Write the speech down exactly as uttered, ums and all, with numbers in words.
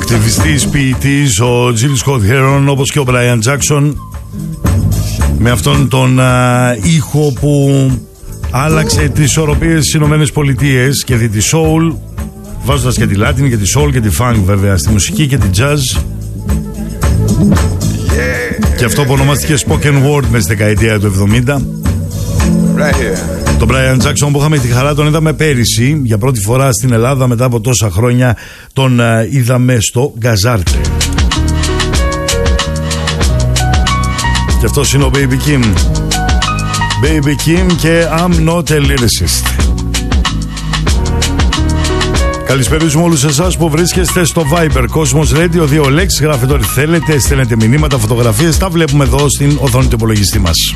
ακτιβιστής, ποιητής, ο Jill Scott Heron, όπως και ο Brian Jackson, με αυτόν τον α, ήχο που άλλαξε τις ισορροπίες στις Ηνωμένες Πολιτείες και δει τη soul, βάζοντας και τη Latin και τη soul και τη funk βέβαια στη μουσική και τη jazz. Και αυτό που ονομάστηκε spoken word μες στη δεκαετία του εβδομήντα. Right. Τον Brian Jackson που είχαμε τη χαρά τον είδαμε πέρυσι για πρώτη φορά στην Ελλάδα μετά από τόσα χρόνια, τον uh, είδαμε στο Γκαζάρτε. Και αυτός είναι ο Baby Kim. Baby Kim και I'm not a lyricist. Καλησπέριζουμε όλους εσάς που βρίσκεστε στο Viber Cosmos Radio, δύο λέξεις, γράφετε ό,τι θέλετε, στέλνετε μηνύματα, φωτογραφίες, τα βλέπουμε εδώ στην οθόνη του υπολογιστή μας.